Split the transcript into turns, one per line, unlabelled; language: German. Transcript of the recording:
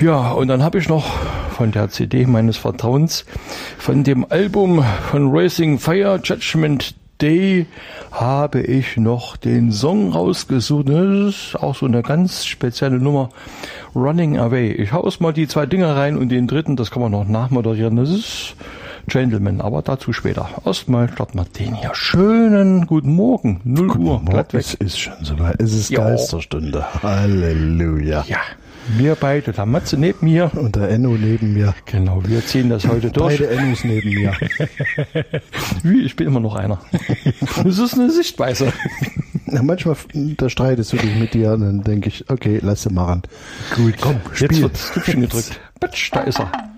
Ja, und dann habe ich noch von der CD meines Vertrauens, von dem Album von Racing Fire, Judgment Day, habe ich noch den Song rausgesucht. Das ist auch so eine ganz spezielle Nummer, Running Away. Ich hau erst mal die 2 Dinger rein und den dritten, das kann man noch nachmoderieren. Das ist Gentleman, aber dazu später. Erstmal starten wir den hier. Schönen guten Morgen, 0 Uhr.
Es ist schon soweit. Es ist Geisterstunde. Halleluja.
Ja, wir beide, der Matze neben mir.
Und der Enno neben mir.
Genau, wir ziehen das heute durch.
Beide Ennos neben mir.
Wie, ich bin immer noch einer. Das ist eine Sichtweise.
Na, manchmal, da streitest du dich mit dir und dann denke ich, okay, lass sie machen.
Gut,
komm,
Spiel. Jetzt wird das Knöpfchen gedrückt. Batsch, da ist er.